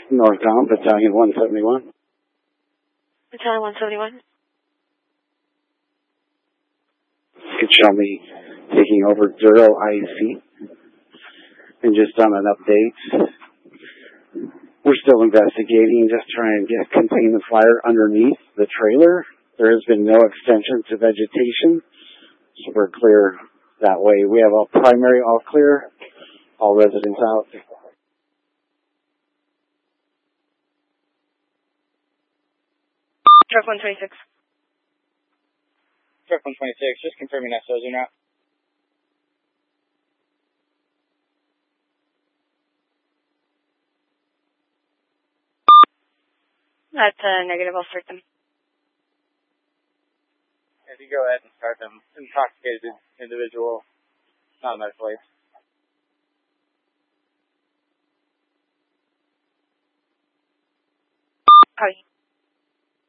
Northbound, Battalion 171. Battalion 171. You could show me taking over Duro IC. And just on an update, we're still investigating, just trying to contain the fire underneath the trailer. There has been no extension to vegetation, so we're clear that way. We have all primary all clear, all residents out. Truck 126. Truck 126, just confirming that SOS route. That's a negative. I'll start them. If you go ahead and start them, intoxicated individual, not a medical aid. Copy.